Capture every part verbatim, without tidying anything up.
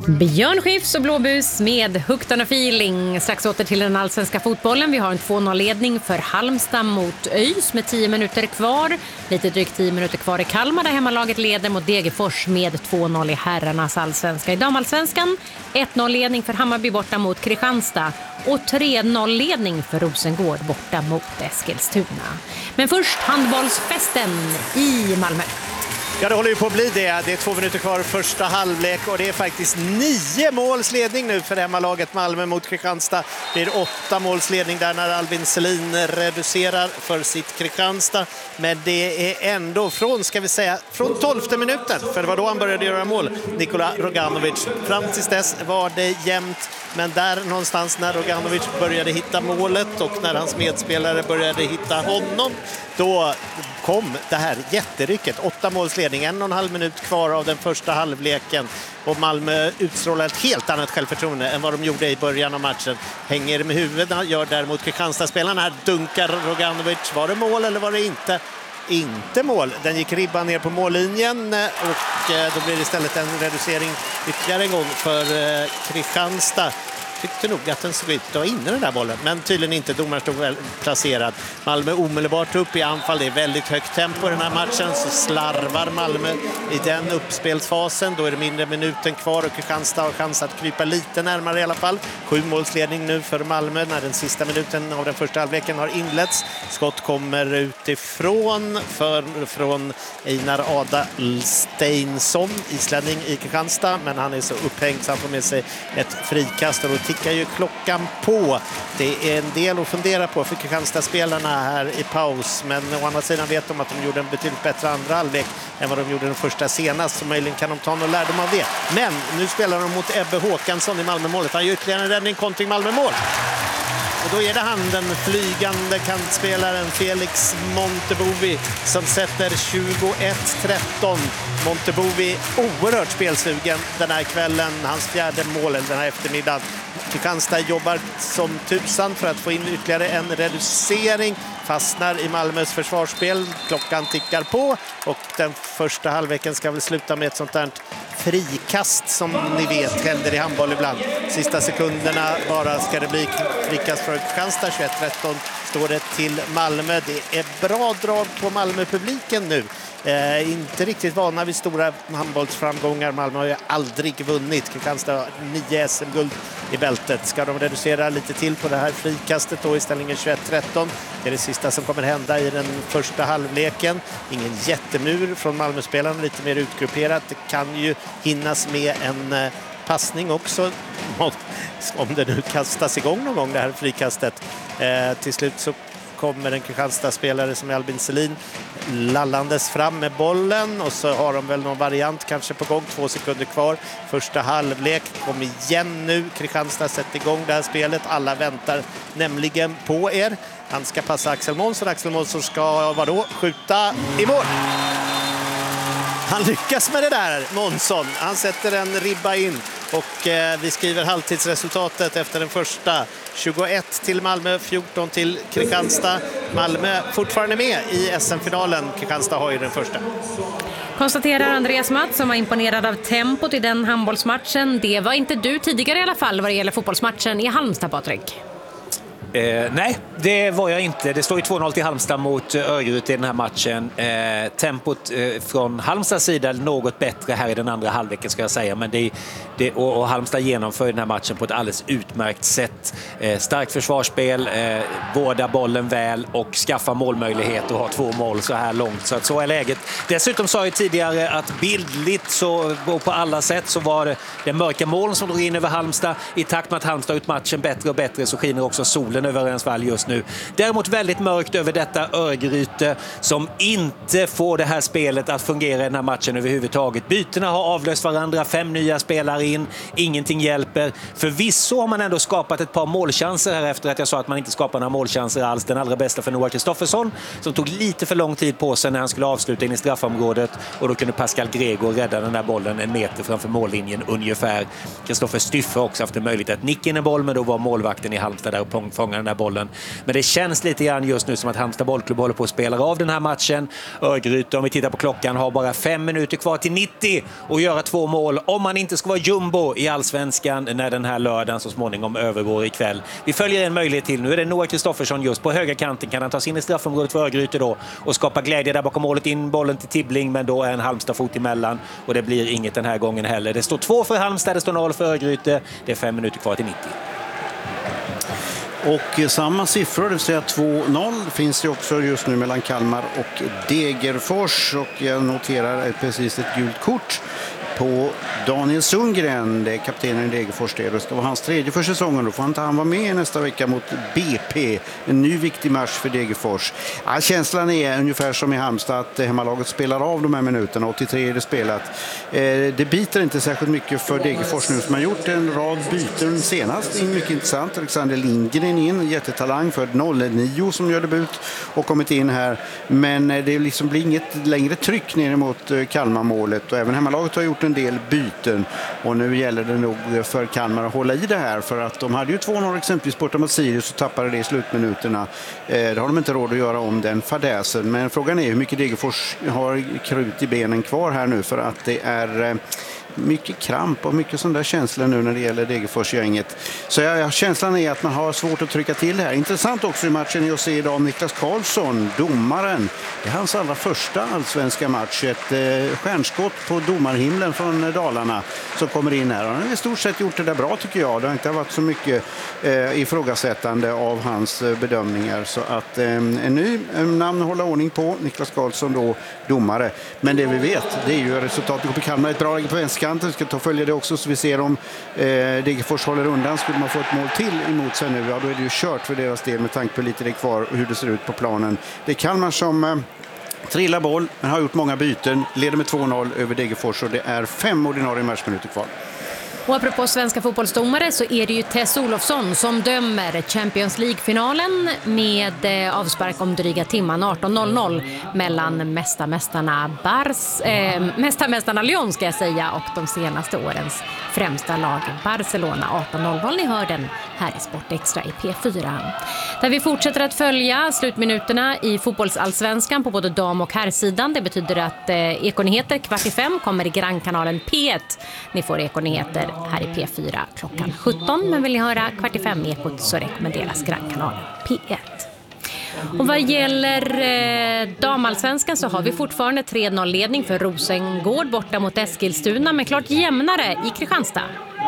Björn Skifs och Blåbus med Huktan och Feeling. Strax åter till den allsvenska fotbollen. Vi har en två noll-ledning för Halmstad mot ÖIS med tio minuter kvar. Lite drygt tio minuter kvar i Kalmar där hemmalaget leder mot Degerfors med två noll i herrarnas allsvenska. I damallsvenskan ett noll-ledning för Hammarby borta mot Kristianstad och tre noll-ledning för Rosengård borta mot Eskilstuna. Men först handbollsfesten i Malmö. Ja, det håller ju på att bli det. Det är två minuter kvar första halvlek och det är faktiskt nio målsledning nu för hemmalaget Malmö mot Kristianstad. Det är åtta målsledning där när Albin Selin reducerar för sitt Kristianstad. Men det är ändå från, ska vi säga, från tolfte minuten. För det var då han började göra mål, Nikola Roganovic. Fram tills dess var det jämnt. Men där någonstans när Roganovic började hitta målet och när hans medspelare började hitta honom, då kom det här jätterycket. Åtta målsledning, en och en halv minut kvar av den första halvleken. Och Malmö utstrålar ett helt annat självförtroende än vad de gjorde i början av matchen. Hänger med huvudet, gör däremot Kristianstad-spelarna här. Dunkar Roganovic. Var det mål eller var det inte? Inte mål. Den gick ribban ner på mållinjen och då blir det istället en reducering ytterligare en gång för Kristianstad. Tyckte nog att den såg ut att vara inne den där bollen, men tydligen inte. Domaren stod väl placerad. Malmö omedelbart upp i anfall. Det är väldigt högt tempo i den här matchen, så slarvar Malmö i den uppspelsfasen. Då är det mindre minuten kvar och Kristianstad har chans att krypa lite närmare i alla fall. Sju målsledning nu för Malmö när den sista minuten av den första halvleken har inletts. Skott kommer utifrån för, från Einar Adalsteinsson, islänning i Kristianstad, men han är så upphängd så han får med sig ett frikast och tickar ju klockan på. Det är en del att fundera på för Kristianstad-spelarna här i paus, men å andra sidan vet de att de gjorde en betydligt bättre andra halvlek än vad de gjorde den första senast, så möjligen kan de ta någon lärdom av det. Men nu spelar de mot Ebbe Håkansson i Malmö-målet. Han gör ytterligare en räddning, kontring Malmö-mål. Och då är det han, den flygande kantspelaren Felix Montebovi, som sätter tjugoett tretton. Montebovi oerhört spelsugen den här kvällen. Hans fjärde mål den här eftermiddagen. Kristianstad jobbar som tusan för att få in ytterligare en reducering. Fastnar i Malmös försvarsspel. Klockan tickar på och den första halvleken ska väl sluta med ett sånt där frikast som ni vet händer i handboll ibland. Sista sekunderna bara ska det bli frikast för Kristianstad. tjugoett tretton står det till Malmö. Det är bra drag på Malmö-publiken nu. Eh, inte riktigt vana vid stora handbollsframgångar. Malmö har ju aldrig vunnit. Kristianstad har nio S M-guld i bältet. Ska de reducera lite till på det här frikastet då i ställningen tjugoett tretton? Det är det sista som kommer hända i den första halvleken. Ingen jättemur från Malmö-spelarna, lite mer utgrupperat. Det kan ju hinnas med en eh, passning också. Om det nu kastas igång någon gång det här frikastet. Eh, till slut så kommer en Kristianstad-spelare som är Albin Selin lallandes fram med bollen och så har de väl någon variant kanske på gång. Två sekunder kvar. Första halvlek. Kom igen nu. Kristianstad sätter igång det här spelet. Alla väntar nämligen på er. Han ska passa Axel Månsson. Axel Månsson ska vadå? Skjuta i mål. Han lyckas med det där, Månsson. Han sätter en ribba in och eh, vi skriver halvtidsresultatet efter den första. tjugoett till Malmö, fjorton till Kristianstad. Malmö fortfarande med i S M-finalen. Kristianstad har ju den första. Konstaterar Andreas Matt som var imponerad av tempot i den handbollsmatchen. Det var inte du tidigare i alla fall vad det gäller fotbollsmatchen i Halmstad, Patrik. Eh, nej, det var jag inte. Det står ju två noll till Halmstad mot Örgryte i den här matchen. Eh, tempot eh, från Halmstads sida något bättre här i den andra halvleken ska jag säga. Men det, det, och, och Halmstad genomför den här matchen på ett alldeles utmärkt sätt. Eh, starkt försvarsspel, eh, vårda bollen väl och skaffa målmöjlighet och ha två mål så här långt. Så att så är läget. Dessutom sa jag tidigare att bildligt så, och på alla sätt så var det den mörka moln som drog in över Halmstad. I takt med att Halmstad ut matchen bättre och bättre så skiner också solen över Örensvall just nu. Däremot väldigt mörkt över detta Örgryte som inte får det här spelet att fungera i den här matchen överhuvudtaget. Bytena har avlöst varandra, fem nya spelare in, ingenting hjälper. Förvisso har man ändå skapat ett par målchanser här efter att jag sa att man inte skapar några målchanser alls. Den allra bästa för Noah Kristoffersson som tog lite för lång tid på sig när han skulle avsluta in i straffområdet och då kunde Pascal Gregor rädda den där bollen en meter framför mållinjen ungefär. Kristoffer Styffe också haft en möjlighet att nicka in en boll men då var målvakten i Halmstad där och fångade den där bollen. Men det känns lite grann just nu som att Halmstad bollklubb håller på att spela spelar av den här matchen. Örgryte, om vi tittar på klockan, har bara fem minuter kvar till nittio och göra två mål om man inte ska vara jumbo i Allsvenskan när den här lördagen så småningom övergår ikväll. Vi följer en möjlighet till. Nu är det Noah Kristoffersson just på höga kanten. Kan han ta sig in i straffområdet för Örgryte då och skapa glädje där bakom målet, in bollen till Tibbling, men då är en Halmstad-fot emellan och det blir inget den här gången heller. Det står två för Halmstad, det står noll för Örgryte. Det är fem minuter kvar till nittio. Och samma siffror, det vill säga två noll, finns det också just nu mellan Kalmar och Degerfors. Och jag noterar precis ett gult kort på Daniel Sundgren, det är kaptenen i Degerfors. Det ska vara hans tredje för säsongen. Då får inte han vara med nästa vecka mot B P. En ny viktig match för Degerfors. Ja, känslan är ungefär som i Halmstad att hemmalaget spelar av de här minuterna. åttiotre är det spelat. Eh, det biter inte särskilt mycket för Degerfors nu som har gjort en rad byten senast. Det är mycket intressant. Alexander Lindgren in, jättetalang för noll nio som gör debut och kommit in här. Men det liksom blir inget längre tryck ner mot Kalmar-målet. Och även hemmalaget har gjort en del byten och nu gäller det nog för Kalmar att hålla i det här, för att de hade ju två noll exempelvis borta mot Sirius och tappade det i slutminuterna. Eh, det har de inte råd att göra om den fadäsen, men frågan är hur mycket Degerfors har krut i benen kvar här nu, för att det är eh, mycket kramp och mycket sån där känslor nu när det gäller Degerfors-gänget. Så jag, jag, känslan är att man har svårt att trycka till här. Intressant också i matchen är att se idag Niklas Karlsson, domaren. Det är hans allra första allsvenska match. Ett eh, stjärnskott på domarhimlen från Dalarna som kommer in här. Han har i stort sett gjort det där bra tycker jag. Det har inte varit så mycket eh, ifrågasättande av hans eh, bedömningar. Så att eh, en ny eh, namn att hålla ordning på. Niklas Karlsson då, domare. Men det vi vet, det är ju resultatet på Kalmar. Ett bra läge på vänster. Vi ska ta och följa det också så vi ser om eh, Degerfors håller undan. Skulle man få ett mål till emot sig nu, ja, då är det ju kört för deras del med tanke på lite det kvar och hur det ser ut på planen. Det är Kalmar som eh, trillar boll, men har gjort många byten, leder med två noll över Degerfors och det är fem ordinarie matchminuter kvar. Och apropå svenska fotbollsdomare så är det ju Tess Olofsson som dömer Champions League-finalen med eh, avspark om dryga timman arton noll noll mellan mästarmästarna Bars, eh, mästarmästarna Lyon ska jag säga och de senaste årens främsta lag Barcelona. Arton noll noll, ni hör den här i Sport Extra i P fyra. Där vi fortsätter att följa slutminuterna i fotbollsallsvenskan på både dam- och herrsidan. Det betyder att eh, Ekonyheter kvart i fem kommer i grannkanalen P ett. Ni får Ekonyheter här i P fyra klockan sjutton, men vill ni höra kvart i fem Ekot så rekommenderas grannkanalen P ett. Och vad gäller eh, damallsvenskan så har vi fortfarande tre noll-ledning för Rosengård borta mot Eskilstuna, men klart jämnare i Kristianstad.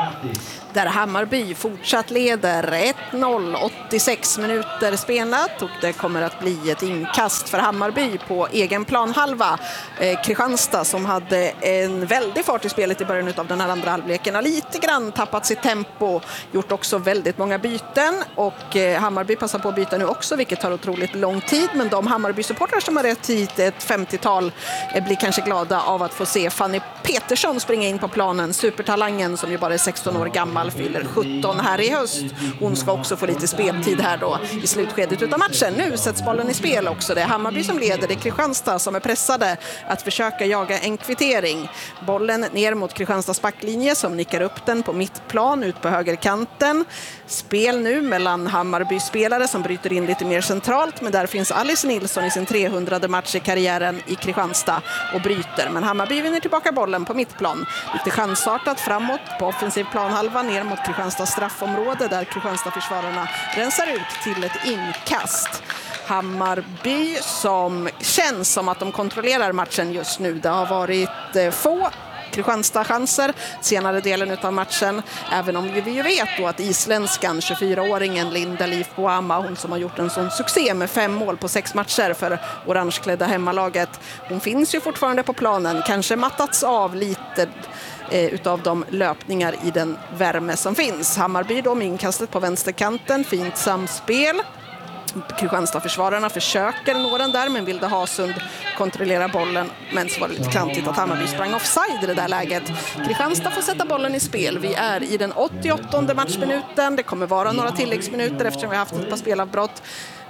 Där Hammarby fortsatt leder ett noll, åttiosex minuter spelat och det kommer att bli ett inkast för Hammarby på egen planhalva. Eh, Kristianstad som hade en väldig fart i spelet i början av den här andra halvleken har lite grann tappat sitt tempo, gjort också väldigt många byten och eh, Hammarby passar på att byta nu också, vilket tar otroligt lång tid, men de Hammarby-supportrar som har rätt hit ett femtiotal eh, blir kanske glada av att få se Fanny Petersson springa in på planen, supertalangen som ju bara är sexton år gammal, fyller sjutton här i höst. Hon ska också få lite speltid här då i slutskedet utav matchen. Nu sätts bollen i spel också. Det är Hammarby som leder, det är Kristianstad som är pressade att försöka jaga en kvittering. Bollen ner mot Kristianstads backlinje som nickar upp den på mittplan ut på högerkanten. Spel nu mellan Hammarby-spelare som bryter in lite mer centralt, men där finns Alice Nilsson i sin trehundrade match i karriären i Kristianstad och bryter. Men Hammarby vinner tillbaka bollen på mittplan. Lite chansartat framåt på offensiv planhalva ner mot Kristianstads straffområde där Kristianstad-försvararna rensar ut till ett inkast. Hammarby som känns som att de kontrollerar matchen just nu. Det har varit eh, få Kristianstad-chanser senare delen av matchen, även om vi ju vet då att isländskan tjugofyraåringen Linda Leif Boama, hon som har gjort en sån succé med fem mål på sex matcher för orangeklädda hemmalaget, hon finns ju fortfarande på planen, kanske mattats av lite eh, utav de löpningar i den värme som finns. Hammarby då med inkastet på vänsterkanten, fint samspel. Kristianstad-försvararna försöker nå den där, men Vilda Hasund kontrollerar bollen, men så var det lite klantigt att Hammarby sprang offside i det där läget. Kristianstad får sätta bollen i spel. Vi är i den åttioåttonde matchminuten. Det kommer vara några tilläggsminuter eftersom vi har haft ett par spelavbrott.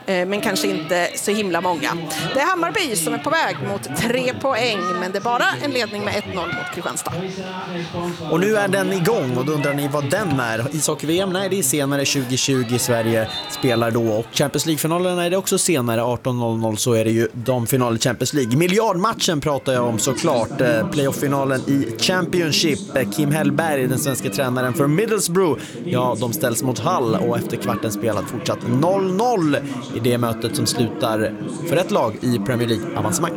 men kanske inte så himla många. Det är Hammarby som är på väg mot tre poäng, men det är bara en ledning med ett noll mot Kristianstad. Och nu är den igång och då undrar ni vad den är. Ishockey-V M, nej det är senare tjugo tjugo, Sverige spelar då, och Champions League-finalerna är det också senare arton noll noll, så är det ju de finaler i Champions League. Miljardmatchen pratar jag om såklart, playoff-finalen i Championship. Kim Hellberg, den svenska tränaren för Middlesbrough, ja de ställs mot Hull och efter kvarten spelat fortsatt noll noll i det mötet som slutar för ett lag i Premier League-avancemang.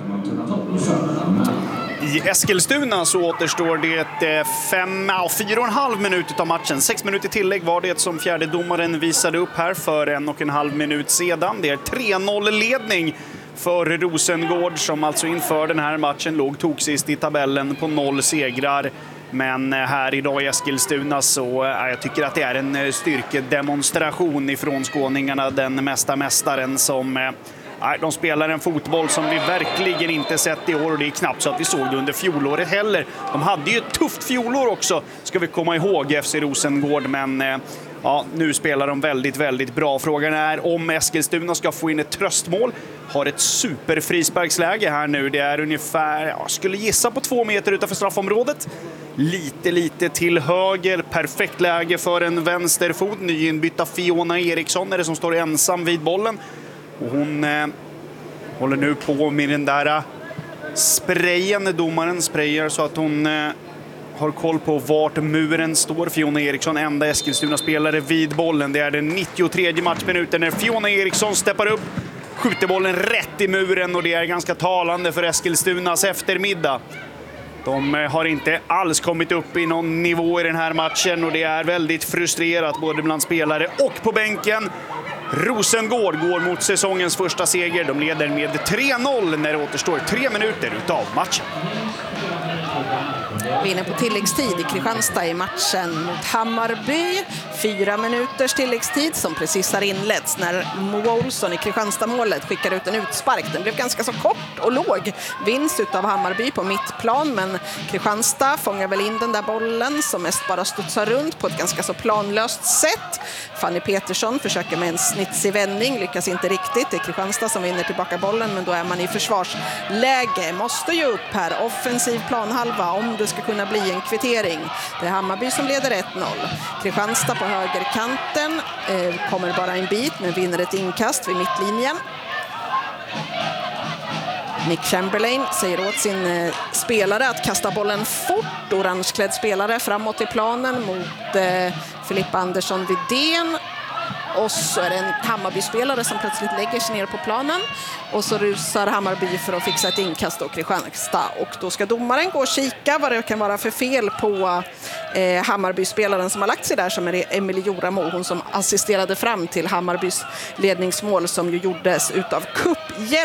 I Eskilstuna så återstår det fem, ja, fyra och en halv minut av matchen. Sex minuter tillägg var det som fjärde domaren visade upp här för en och en halv minut sedan. Det är tre noll-ledning för Rosengård som alltså inför den här matchen låg toksist i tabellen på noll segrar. Men här idag i Eskilstuna så ja, jag tycker att det är en styrkedemonstration ifrån skåningarna, den mesta mästaren som... Nej, de spelar en fotboll som vi verkligen inte sett i år, och det är knappt så att vi såg det under fjolåret heller. De hade ju ett tufft fjolår också, ska vi komma ihåg, F C Rosengård, men ja, nu spelar de väldigt, väldigt bra. Frågan är om Eskilstuna ska få in ett tröstmål. Har ett superfrisparksläge här nu. Det är ungefär, jag skulle gissa på två meter utanför straffområdet. Lite, lite till höger. Perfekt läge för en vänsterfot. Nyinbytta Fiona Eriksson är det som står ensam vid bollen. Och hon eh, håller nu på med den där sprayen. Domaren sprayar så att hon eh, har koll på vart muren står. Fiona Eriksson, enda Eskilstuna-spelare vid bollen. Det är den nittiotredje matchminuten när Fiona Eriksson steppar upp, skjuter bollen rätt i muren, och det är ganska talande för Eskilstunas eftermiddag. De har inte alls kommit upp i någon nivå i den här matchen, och det är väldigt frustrerat både bland spelare och på bänken. Rosengård går mot säsongens första seger. De leder med tre noll när det återstår tre minuter utav matchen. Vinner på tilläggstid i Kristianstad i matchen mot Hammarby. Fyra minuters tilläggstid som precis har inletts när Mo Olsson i Kristianstad-målet skickar ut en utspark. Den blev ganska så kort och låg. Vinst utav Hammarby på mittplan, men Kristianstad fångar väl in den där bollen som mest bara studsar runt på ett ganska så planlöst sätt. Fanny Petersson försöker med en snitsig vändning, lyckas inte riktigt. Det är Kristianstad som vinner tillbaka bollen, men då är man i försvarsläge. Måste ju upp här, offensiv planhalva om det ska kunna bli en kvittering. Det är Hammarby som leder ett noll. Kristianstad på högerkanten eh, kommer bara en bit, men vinner ett inkast vid mittlinjen. Nick Chamberlain säger åt sin eh, spelare att kasta bollen fort. Orangeklädd spelare framåt i planen mot eh, Filippa Andersson Widén. Och så är det en Hammarby-spelare som plötsligt lägger sig ner på planen. Och så rusar Hammarby för att fixa ett inkast och Kristianstad. Och då ska domaren gå och kika vad det kan vara för fel på eh, Hammarby-spelaren som har lagt sig där, som är Emelie Joramo. Hon som assisterade fram till Hammarbys ledningsmål som ju gjordes utav Kupp.